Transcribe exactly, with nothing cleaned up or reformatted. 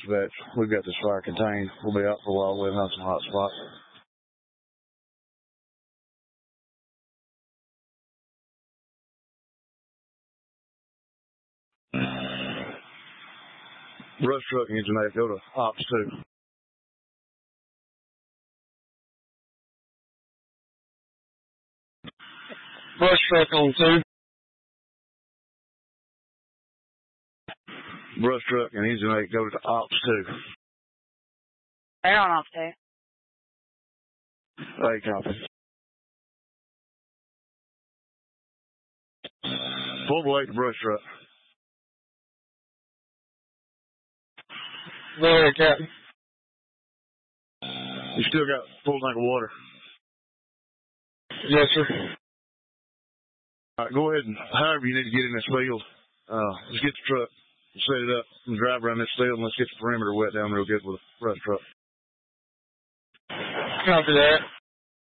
Dispatch, we've got this fire contained. We'll be out for a while. We'll have some hot spots. Brush truck and engine eight, go to ops two. Brush truck on two. Brush truck and engine eight, go to ops two. They're on off two. Hey, copy. Pull away the brush truck. Go ahead, Captain. You still got full tank of water? Yes, sir. All right, go ahead and however you need to get in this field, uh, let's get the truck, set it up, and drive around this field, and let's get the perimeter wet down real good with a brush truck. Copy that.